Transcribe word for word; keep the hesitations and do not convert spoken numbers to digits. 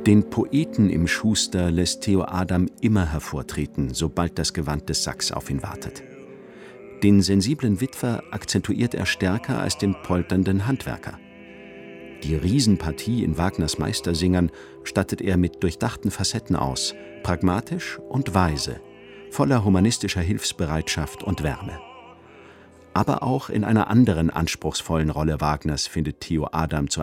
Den Poeten im Schuster lässt Theo Adam immer hervortreten, sobald das Gewand des Sacks auf ihn wartet. Den sensiblen Witwer akzentuiert er stärker als den polternden Handwerker. Die Riesenpartie in Wagners Meistersingern stattet er mit durchdachten Facetten aus, pragmatisch und weise, voller humanistischer Hilfsbereitschaft und Wärme. Aber auch in einer anderen anspruchsvollen Rolle Wagners findet Theo Adam zu